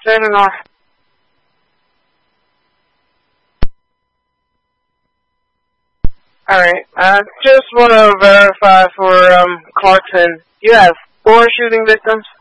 Turning off. Alright, I just want to verify for Clarkson. You have 4 shooting victims?